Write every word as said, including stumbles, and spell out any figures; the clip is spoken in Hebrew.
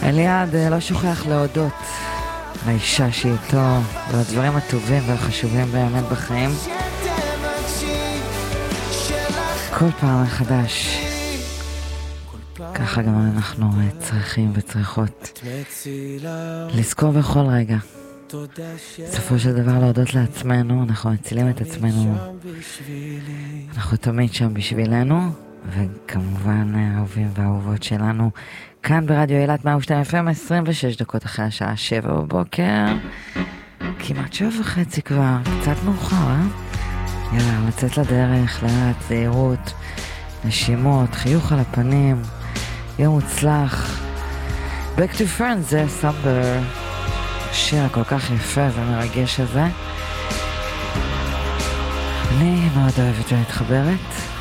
אליעד לא שוכח להודות לאישה שאיתו ולדברים הטובים והחשובים באמת בחיים כל פעם מחדש. ככה גם אנחנו צריכים וצריכות לזכור בכל רגע בסופו של דבר להודות לעצמנו. אנחנו מצילים את עצמנו, אנחנו תמיד שם בשבילנו, וכמובן האהובים והאהובות שלנו כאן ברדיו אילת מאה ושתיים אף אם, עשרים ושש דקות אחרי השעה שבע בבוקר, כמעט שבע וחצי כבר, קצת מאוחר, אה? יאללה, לצאת לדרך, לאט, זהירות, נשימות, חיוך על הפנים, יום מוצלח. Back to Friends זה סמבר, השיר הכל כך יפה ומרגש הזה. אני מאוד אוהבת ומתחברת.